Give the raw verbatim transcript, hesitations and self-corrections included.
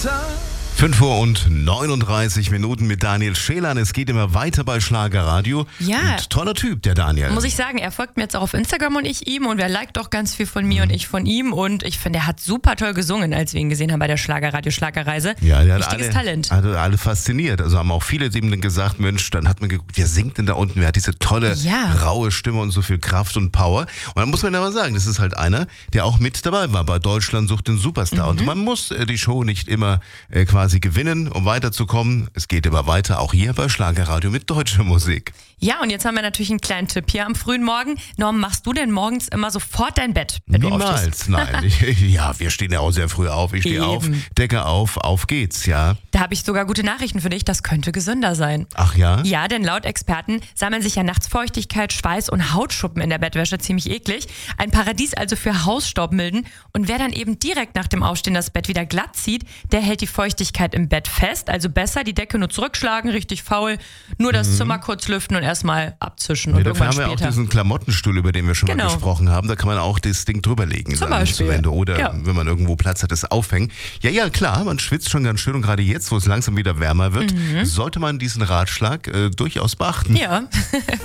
fünf Uhr und neununddreißig Minuten mit Daniel Schelan. Es geht immer weiter bei Schlagerradio. Ja. Und toller Typ, der Daniel. Muss ich sagen, er folgt mir jetzt auch auf Instagram und ich ihm und er liked auch ganz viel von mir mhm. und ich von ihm und ich finde, er hat super toll gesungen, als wir ihn gesehen haben bei der Schlagerradio Schlagerreise. Ja, der hat Richtiges alle, Talent. Hat alle fasziniert. Also haben auch viele ihm dann gesagt, Mensch, dann hat man geguckt, wer singt denn da unten? Wer hat diese tolle, ja. raue Stimme und so viel Kraft und Power? Und dann muss man aber sagen, das ist halt einer, der auch mit dabei war bei Deutschland sucht den Superstar. Mhm. Und man muss äh, die Show nicht immer äh, quasi gewinnen, um weiterzukommen. Es geht immer weiter, auch hier bei Schlagerradio mit deutscher Musik. Ja, und jetzt haben wir natürlich einen kleinen Tipp hier am frühen Morgen. Norm, machst du denn morgens immer sofort dein Bett, wenn du aufstehst? Niemals, nein. Ich, ja, wir stehen ja auch sehr früh auf. Ich stehe auf, Decke auf, auf geht's, ja. Da habe ich sogar gute Nachrichten für dich, das könnte gesünder sein. Ach ja? Ja, denn laut Experten sammeln sich ja nachts Feuchtigkeit, Schweiß und Hautschuppen in der Bettwäsche, ziemlich eklig. Ein Paradies also für Hausstaubmilden. Und wer dann eben direkt nach dem Aufstehen das Bett wieder glatt zieht, der hält die Feuchtigkeit im Bett fest. Also besser die Decke nur zurückschlagen, richtig faul, nur das mhm. Zimmer kurz lüften und erstmal abzischen. Ja, und dafür irgendwann haben wir später. auch diesen Klamottenstuhl, über den wir schon genau. mal gesprochen haben. Da kann man auch das Ding drüberlegen. Zum Beispiel. Oder ja. wenn man irgendwo Platz hat, das aufhängen. Ja, ja, klar, man schwitzt schon ganz schön. Und gerade jetzt, wo es langsam wieder wärmer wird, mhm. sollte man diesen Ratschlag äh, durchaus beachten. Ja.